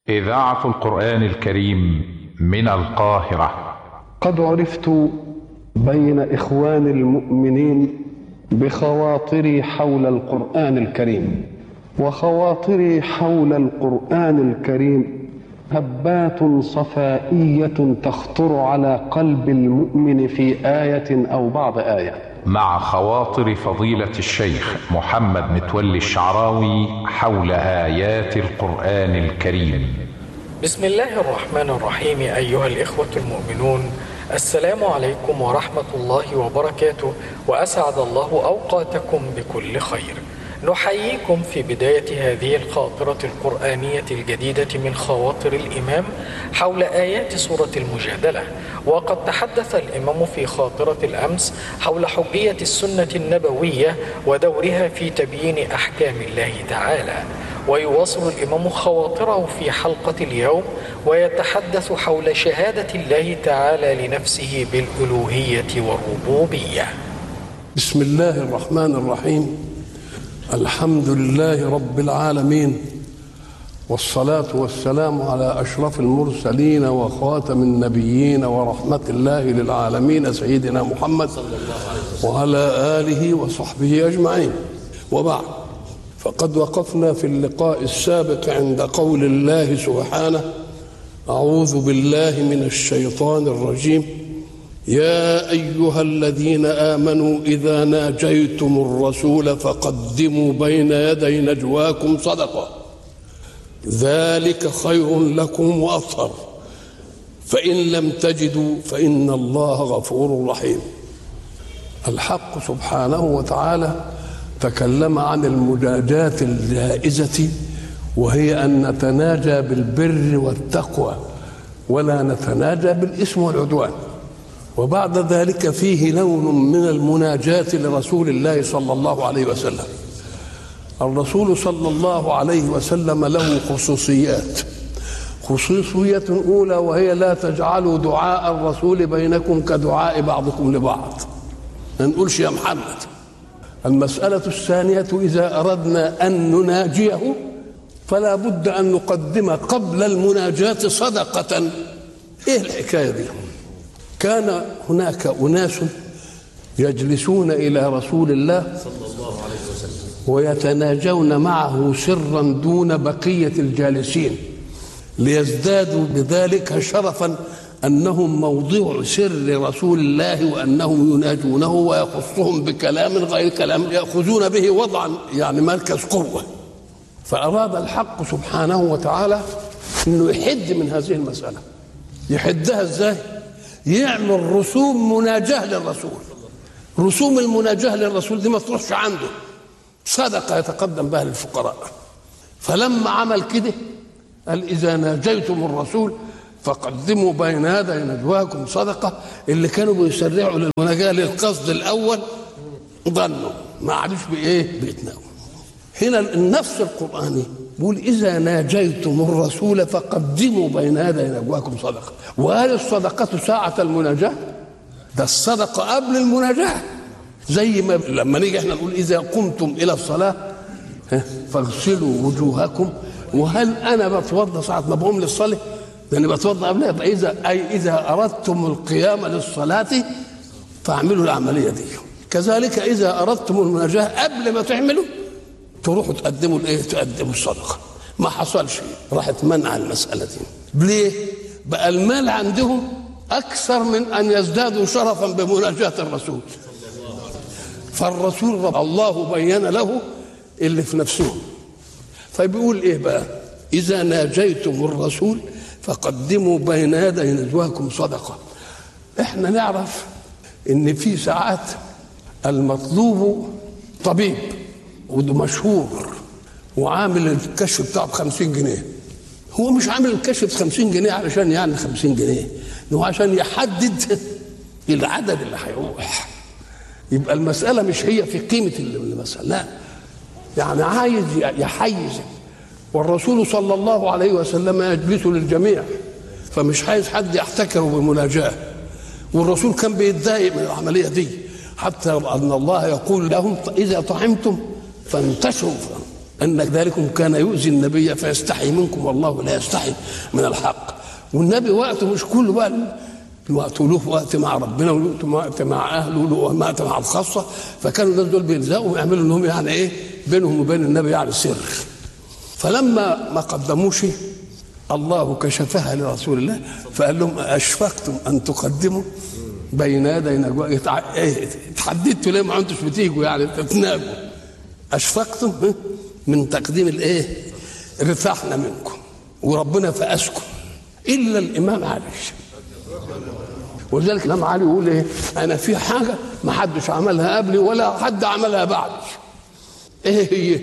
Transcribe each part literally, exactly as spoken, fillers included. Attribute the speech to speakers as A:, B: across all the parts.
A: إذاعة القرآن الكريم من القاهرة.
B: قد عرفت بين إخوان المؤمنين بخواطري حول القرآن الكريم، وخواطري حول القرآن الكريم هبات صفائية تخطر على قلب المؤمن في آية أو بعض آية.
A: مع خواطر فضيلة الشيخ محمد متولي الشعراوي حول آيات القرآن الكريم.
C: بسم الله الرحمن الرحيم. أيها الإخوة المؤمنون، السلام عليكم ورحمة الله وبركاته، وأسعد الله أوقاتكم بكل خير. نحييكم في بداية هذه الخاطرة القرآنية الجديدة من خواطر الإمام حول آيات سورة المجادلة. وقد تحدث الإمام في خاطرة الأمس حول حجية السنة النبوية ودورها في تبيين أحكام الله تعالى، ويواصل الإمام خواطره في حلقة اليوم ويتحدث حول شهادة الله تعالى لنفسه بالألوهية والربوبية.
B: بسم الله الرحمن الرحيم. الحمد لله رب العالمين، والصلاة والسلام على أشرف المرسلين وخاتم النبيين ورحمة الله للعالمين سيدنا محمد وعلى آله وصحبه أجمعين، وبعد. فقد وقفنا في اللقاء السابق عند قول الله سبحانه: أعوذ بالله من الشيطان الرجيم، يا أيها الذين آمنوا إذا ناجيتم الرسول فقدموا بين يدي نجواكم صدقة، ذلك خير لكم وأطهر، فإن لم تجدوا فإن الله غفور رحيم. الحق سبحانه وتعالى تكلم عن المناجاة الجائزة، وهي أن نتناجى بالبر والتقوى ولا نتناجى بالإثم والعدوان. وبعد ذلك فيه لون من المناجاة لرسول الله صلى الله عليه وسلم. الرسول صلى الله عليه وسلم له خصوصيات. خصوصية أولى وهي: لا تجعلوا دعاء الرسول بينكم كدعاء بعضكم لبعض، ما نقولش يا محمد. المسألة الثانية: إذا أردنا أن نناجيه فلا بد أن نقدم قبل المناجاة صدقة. إيه الحكاية دي؟ كان هناك أناس يجلسون إلى رسول الله صلى الله عليه وسلم ويتناجون معه سرا دون بقية الجالسين، ليزدادوا بذلك شرفا أنهم موضوع سر رسول الله وأنهم يناجونه ويخصهم بكلام غير كلام يأخذون به وضعا يعني مركز قوة. فأراد الحق سبحانه وتعالى أنه يحد من هذه المسألة. يحدها إزاي؟ يعمل رسوم مناجاة للرسول. رسوم المناجاة للرسول دي ما تروحش عنده، صدقة يتقدم بها للفقراء. فلما عمل كده قال: إذا ناجيتم الرسول فقدموا بين يدي نجواكم صدقة. اللي كانوا بيسرعوا للمناجاة للقصد الأول ظنوا ما عادوش بإيه بيتناولوا. هنا النفس القرآني بيقول: إذا ناجيتم الرسول فقدموا بين يدي نجواكم صدقة. وهل الصدقة ساعة المناجاة؟ ده الصدقة قبل المناجاة. زي ما لما نيجي احنا نقول: إذا قمتم إلى الصلاة فاغسلوا وجوهكم. وهل أنا بتوضأ ساعة ما بقوم للصلاة؟ ده أنا بتوضأ قبلها. إذا أي إذا أردتم القيام للصلاة فاعملوا العملية دي. كذلك إذا أردتم المناجاة قبل ما تعملوا تروحوا تقدموا الايه؟ تقدموا الصدقه. ما حصلش، راحت منع المساله دي. ليه؟ بقى المال عندهم اكثر من ان يزدادوا شرفا بمناجاه الرسول. فالرسول رب الله بين له اللي في نفسهم. فبيقول ايه بقى؟ اذا ناجيتم الرسول فقدموا بين يدي نجواكم صدقه. احنا نعرف ان في ساعات المطلوب طبيب وده مشهور وعامل الكشف بتاعه بخمسين جنيه. هو مش عامل الكشف بخمسين جنيه علشان يعني خمسين جنيه، هو عشان يحدد العدد اللي هيروح. يبقى المسألة مش هي في قيمة المسألة، لا، يعني عايز يحيز. والرسول صلى الله عليه وسلم يجلس للجميع، فمش عايز حد يحتكره بالمناجاة. والرسول كان بيتضايق من العملية دي، حتى أن الله يقول لهم: إذا طعمتم فانتشروا أن ذلكم كان يؤذي النبي فيستحي منكم والله لا يستحي من الحق. والنبي وقته مش كله بقى وقت له وقت مع ربنا وله وقت مع اهله وله وقت مع الخاصه، فكانوا الناس دول بيلزقوا ويعملوا انهم يعني ايه بينهم وبين النبي يعني سر. فلما ما قدموش الله كشفها لرسول الله فقال لهم اشفقتم ان تقدموا بين يدي نجوى اتحددتوا ليه ما انتوش بتيجوا يعني تتناجوا؟ اشفقتم من تقديم الايه؟ رفعنا منكم وربنا فاسكم الا الامام علي. ولذلك الامام علي يقول ايه؟ انا في حاجه ما حدش عملها قبلي ولا حد عملها بعدي. ايه هي؟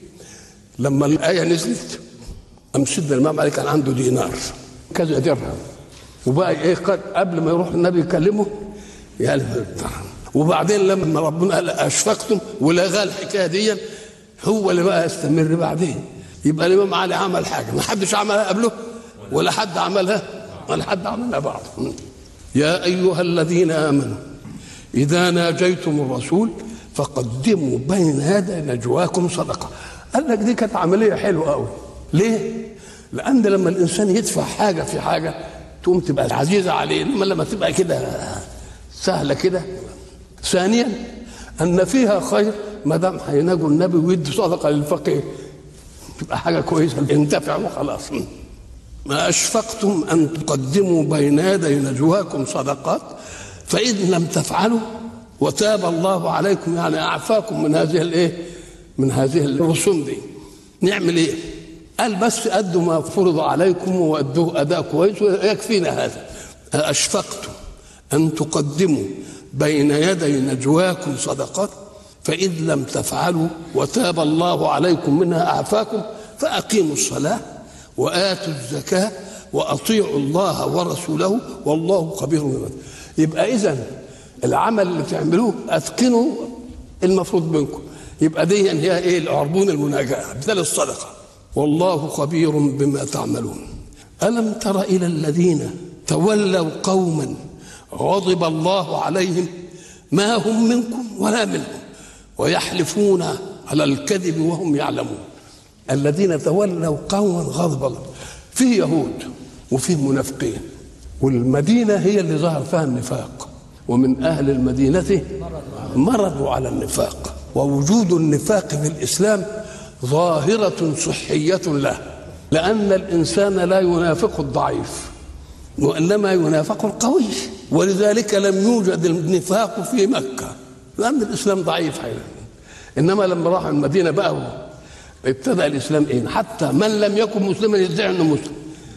B: لما الايه نزلت قام سيدنا الامام علي كان عنده دينار كذا درهم، وبقى ايه قبل ما يروح النبي يكلمه يا وبعدين لما ربنا قال اشفقتم ولغى الحكايه دي هو اللي بقى يستمر بعدين. يبقى الامام علي عمل حاجه ما حدش عملها قبله ولا حد عملها ولا حد عملها بعده. يا ايها الذين امنوا اذا ناجيتم الرسول فقدموا بين يدي نجواكم صدقه. قال لك دي كانت عمليه حلوه قوي. ليه؟ لان لما الانسان يدفع حاجه في حاجه تقوم تبقى عزيزه عليه، انما لما تبقى كده سهله كده. ثانيا ان فيها خير ما دام هيناجوا النبي ويدوا صدقه للفقير تبقى حاجه كويسه انتفع وخلاص. ما اشفقتم ان تقدموا بين يدي نجواكم صدقات فإذ لم تفعلوا وتاب الله عليكم يعني اعفاكم من هذه الايه؟ من هذه الرسوم دي. نعمل ايه؟ قال بس ادوا ما فرض عليكم وادوه اداء كويس ويكفينا هذا. اشفقتم ان تقدموا بين يدي نجواكم صدقات فإذ لم تفعلوا وتاب الله عليكم منها اعفاكم فاقيموا الصلاه وآتوا الزكاة وأطيعوا الله ورسوله والله خبير بما. يبقى إذن العمل اللي تعملوه أتقنوا المفروض منكم. يبقى دي هي إيه؟ العربون المناجاة بدل الصدقة. والله خبير بما تعملون. ألم تر إلى الذين تولوا قوما غضب الله عليهم ما هم منكم ولا منهم ويحلفون على الكذب وهم يعلمون. الذين تولوا قوما غضب الله، فيه يهود وفيه منافقين، والمدينة هي اللي ظهر فيها النفاق، ومن أهل المدينة مرضوا على النفاق. ووجود النفاق في الإسلام ظاهرة صحية له، لأن الإنسان لا ينافق الضعيف وإنما ينافق القوي، ولذلك لم يوجد النفاق في مكة لأن الإسلام ضعيف حيث. إنما لما راح المدينة بقى ابتدأ الإسلام إيه؟ حتى من لم يكن مسلما يدعي أنه مسلم.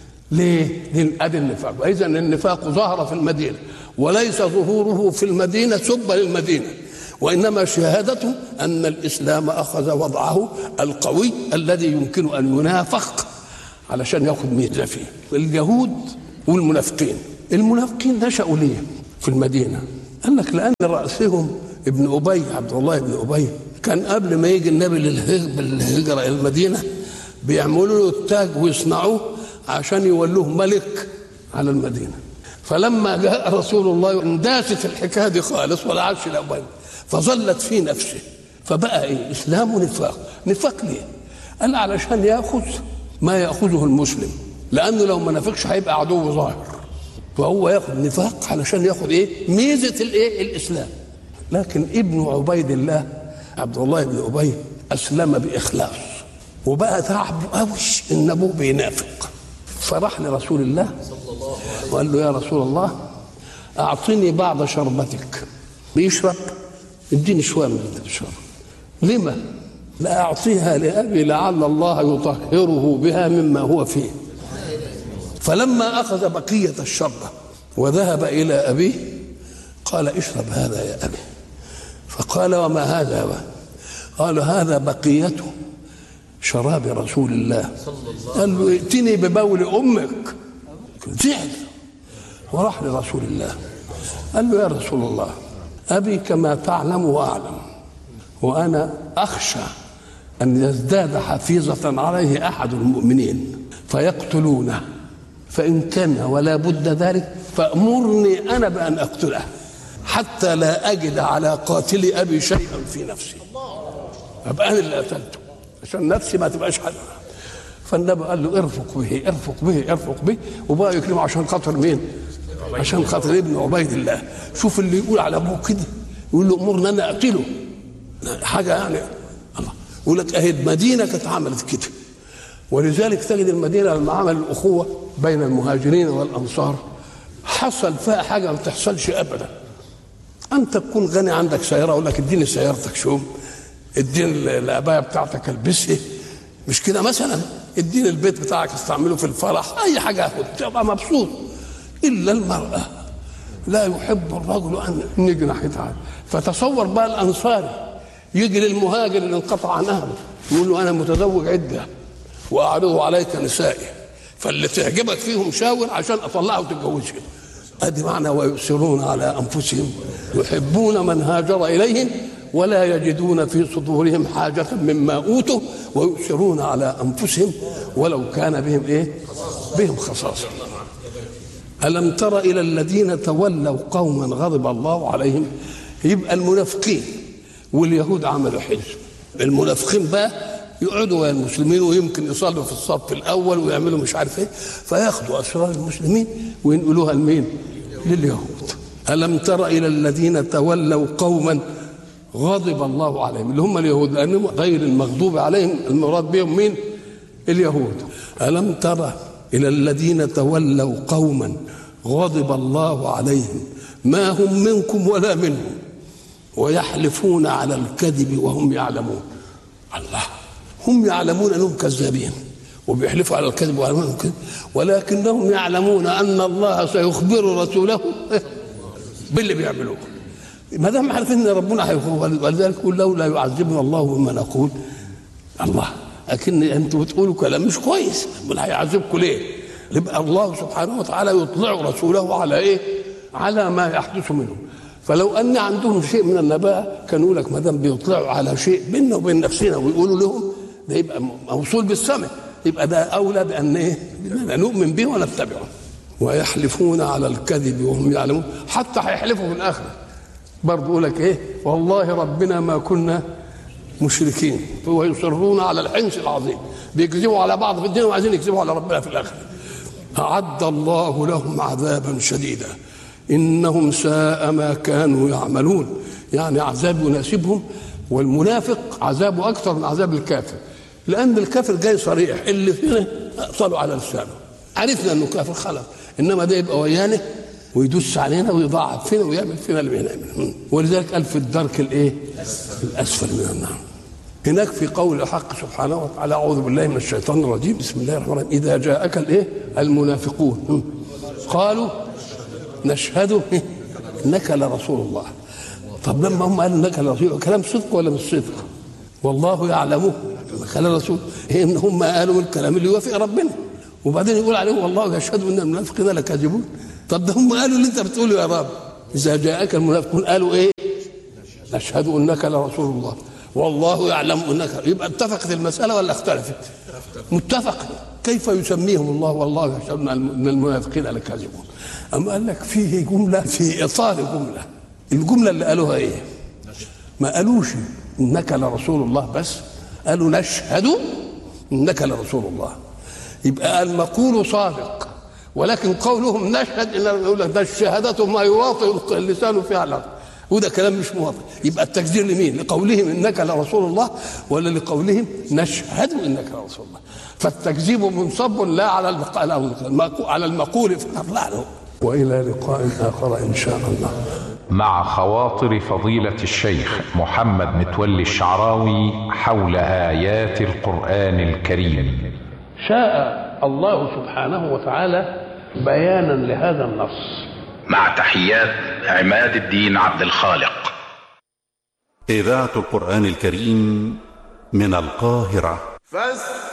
B: ليه؟ لأدي النفاق. وإذا النفاق ظهر في المدينة وليس ظهوره في المدينة سب للمدينة، وإنما شهادته أن الإسلام أخذ وضعه القوي الذي يمكن أن ينافق علشان يأخذ ميزة فيه. اليهود والمنافقين، المنافقين نشأوا ليه في المدينة؟ قال لك لأن رأسهم ابن أبي عبد الله بن أبي كان قبل ما يجي النبي للهجرة إلى المدينة بيعملوا له التاج ويصنعوه عشان يولوه ملك على المدينة. فلما جاء رسول الله انداست الحكاية دي خالص ولا عادش الأول، فظلت في نفسه فبقى إيه؟ إسلام ونفاق. نفاق ليه؟ قال علشان يأخذ ما يأخذه المسلم، لأنه لو ما نفقش هيبقى عدو ظاهر، فهو يأخذ نفاق علشان يأخذ إيه؟ ميزة الإيه؟ الإسلام. لكن ابن عبيد الله عبد الله بن أبي أسلم بإخلاص وبقى تعب قوي إن أبوه بينافق. فراح لرسول الله وقال له يا رسول الله أعطني بعض شربتك. بيشرب اديني شوية من اللي تشرب. لما؟ لا أعطيها لأبي لعل الله يطهره بها مما هو فيه. فلما أخذ بقية الشربة وذهب إلى أبيه قال اشرب هذا يا أبي. فقال وما هذا؟ قال هذا بقية شراب رسول الله. قال له ائتني ببول أمك. زعل وراح لرسول الله قال له يا رسول الله أبي كما تعلم وأعلم، وأنا أخشى أن يزداد حفيظة عليه أحد المؤمنين فيقتلونه، فإن كان ولا بد ذلك فأمرني أنا بأن أقتله حتى لا أجد على قاتل أبي شيئا في نفسي، أبقى أنا اللي قتلته. عشان نفسي ما تبقاش حد. فالنبي قال له ارفق به ارفق به ارفق به، وبقى يكلمه عشان خاطر مين؟ عشان خاطر ابن عبيد الله. شوف اللي يقول على ابوه كده يقول له امرنا انا اقتله، حاجه يعني الله. يقول لك اهي المدينه كانت عملت كده، ولذلك تجد المدينه لما عمل الاخوه بين المهاجرين والانصار حصل فيها حاجه ما بتحصلش ابدا. انت تكون غني عندك سياره اقول لك اديني سيارتك شوم، اديني العبايه بتاعتك البسها، مش كده مثلا، اديني البيت بتاعك استعمله في الفرح، اي حاجه اخد تبقى مبسوط. الا المراه لا يحب الرجل ان يجي ناحيتها. فتصور بقى الانصاري يجي للمهاجر اللي انقطع عن اهله يقول له انا متزوج عده واعرض عليك نسائي، فاللي تعجبك فيهم شاور عشان اطلعه وتتجوزها. ادي معنى ويؤثرون على انفسهم يحبون من هاجر اليهم ولا يجدون في صدورهم حاجة مما اوتوا ويؤثرون على انفسهم ولو كان بهم ايه؟ بهم خصاصة. ألم تر إلى الذين تولوا قوما غضب الله عليهم؟ يبقى المنافقين واليهود عملوا حزب. المنافقين بقى يقعدوا ويا المسلمين ويمكن يصلوا في الصف الأول ويعملوا مش عارف ايه، فياخدوا أسرار المسلمين وينقلوها لمين؟ لليهود. ألم تر إلى الذين تولوا قوما غضب الله عليهم، اللي هم اليهود، لأنهم غير المغضوب عليهم المراد بهم مين؟ اليهود. ألم تر إلى الذين تولوا قوما غضب الله عليهم ما هم منكم ولا منهم ويحلفون على الكذب وهم يعلمون. الله، هم يعلمون أنهم كذابين وبيحلفوا على الكذب ويعلمون كذب، ولكنهم يعلمون أن الله سيخبر رسوله باللي بيعملوه. ما دام عارفين ان ربنا هيخبر، ولذلك يقول لولا يعذبنا الله بما نقول. الله، لكن انتوا بتقولوا كلام مش كويس، امال هيعذبكم ليه؟ يبقى الله سبحانه وتعالى يطلع رسوله على ايه؟ على ما يحدث منهم. فلو ان عندهم شيء من النبأ كانوا يقول لك ما دام بيطلعوا على شيء بيننا وبين نفسنا ويقولوا لهم ده يبقى موصول بالسمع، يبقى ده اولى بان ايه؟ نؤمن به ونتبعه. ويحلفون على الكذب وهم يعلمون، حتى هيحلفوا في الاخره برضه يقول لك ايه؟ والله ربنا ما كنا مشركين، ويصرون على الحنث العظيم، بيكذبوا على بعض في الدين وعايزين يكذبوا على ربنا في الاخره. أعد الله لهم عذابا شديدا إنهم ساء ما كانوا يعملون، يعني عذاب يناسبهم. والمنافق عذابه أكثر من عذاب الكافر، لأن الكافر جاي صريح، اللي فينا طلعوا على لسانه عرفنا أنه كافر خلاص، إنما ده يبقى ويانا ويدوس علينا ويضاعف فينا ويعمل فينا اللي بينعمل. ولذلك قال في الدرك الايه؟ الاسفل من النار. هناك في قول الحق سبحانه وتعالى اعوذ بالله من الشيطان الرجيم بسم الله الرحمن الرحيم اذا جاءك الايه؟ المنافقون قالوا نشهد انك لرسول الله. طب لما هم قالوا انك لرسول، كلام صدق ولا مش صدق؟ والله يعلمه انك لرسول، ان هم قالوا الكلام اللي يوافق ربنا وبعدين يقول عليه والله يشهد ان المنافقين لكاذبون. طب ده هم قالوا اللي انت بتقوله يا رب، اذا جاءك المنافقون قالوا ايه؟ نشهد انك لرسول الله والله يعلم انك. يبقى اتفقت المساله ولا اختلفت؟ متفق. كيف يسميهم الله والله يشهد ان المنافقين لكاذبون؟ اما قال لك فيه جمله في اطار جمله، الجمله اللي قالوها ايه؟ ما قالوش انك لرسول الله بس، قالوا نشهد انك لرسول الله. يبقى المقول صادق، ولكن قولهم نشهد ان يقول لك ده الشهاده ما يواطئ اللسان فعلا، وده كلام مش موافق. يبقى التكذيب لمين؟ لقولهم انك لرسول الله ولا لقولهم نشهد انك لرسول الله؟ فالتكذيب منصب لا على على المقول فقط، لا له. والى لقاء اخر ان شاء الله.
A: مع خواطر فضيلة الشيخ محمد متولي الشعراوي حول آيات القرآن الكريم.
B: شاء الله سبحانه وتعالى بيانا لهذا النص.
A: مع تحيات عماد الدين عبد الخالق.
D: إذاعة القرآن الكريم من القاهرة.